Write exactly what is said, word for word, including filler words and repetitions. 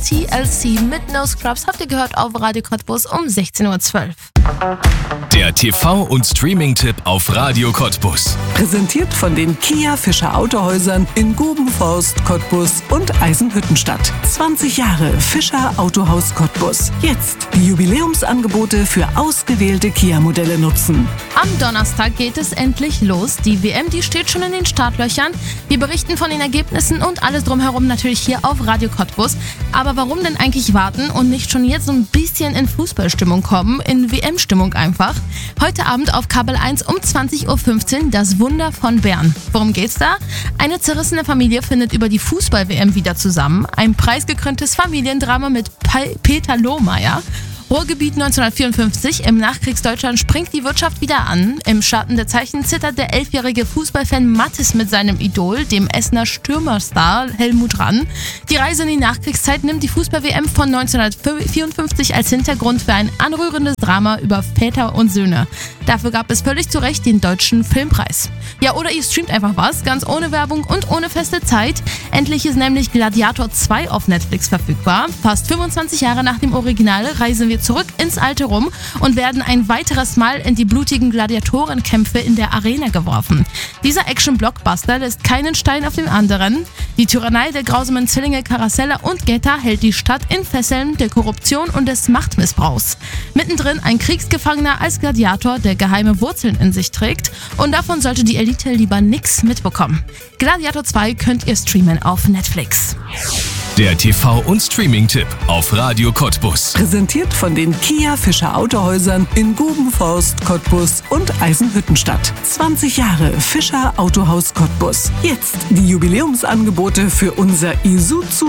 T L C mit No Scrubs habt ihr gehört auf Radio Cottbus um sechzehn Uhr zwölf. Der T V- und Streaming-Tipp auf Radio Cottbus. Präsentiert von den Kia Fischer Autohäusern in Gubenforst, Cottbus und Eisenhüttenstadt. zwanzig Jahre Fischer Autohaus Cottbus. Jetzt die Jubiläumsangebote für ausgewählte Kia-Modelle nutzen. Am Donnerstag geht es endlich los. Die W M, die steht schon in den Startlöchern. Wir berichten von den Ergebnissen und alles drumherum natürlich hier auf Radio Cottbus. Aber warum denn eigentlich warten und nicht schon jetzt so ein bisschen in Fußballstimmung kommen, in W M-Stimmung einfach? Heute Abend auf Kabel eins um zwanzig Uhr fünfzehn das Wunder von Bern. Worum geht's da? Eine zerrissene Familie findet über die Fußball-W M wieder zusammen. Ein preisgekröntes Familiendrama mit Pe- Peter Lohmeier. Ruhrgebiet neunzehnhundertvierundfünfzig, im Nachkriegsdeutschland springt die Wirtschaft wieder an. Im Schatten der Zeichen zittert der elfjährige Fußballfan Mathis mit seinem Idol, dem Essener Stürmerstar Helmut Rann. Die Reise in die Nachkriegszeit nimmt die Fußball-W M von neunzehnhundertvierundfünfzig als Hintergrund für ein anrührendes Drama über Väter und Söhne. Dafür gab es völlig zu Recht den Deutschen Filmpreis. Ja, oder ihr streamt einfach was, ganz ohne Werbung und ohne feste Zeit. Endlich ist nämlich Gladiator zwei auf Netflix verfügbar. Fast fünfundzwanzig Jahre nach dem Original reisen wir zurück ins Alte Rum und werden ein weiteres Mal in die blutigen Gladiatorenkämpfe in der Arena geworfen. Dieser Action-Blockbuster lässt keinen Stein auf den anderen. Die Tyrannei der grausamen Zwillinge Caracella und Geta hält die Stadt in Fesseln der Korruption und des Machtmissbrauchs. Mittendrin ein Kriegsgefangener als Gladiator, der geheime Wurzeln in sich trägt, und davon sollte die Elite lieber nix mitbekommen. Gladiator zwei könnt ihr streamen auf Netflix. Der T V- und Streaming-Tipp auf Radio Cottbus. Präsentiert von den Kia Fischer Autohäusern in Gubenforst, Cottbus und Eisenhüttenstadt. zwanzig Jahre Fischer Autohaus Cottbus. Jetzt die Jubiläumsangebote für unser Isuzu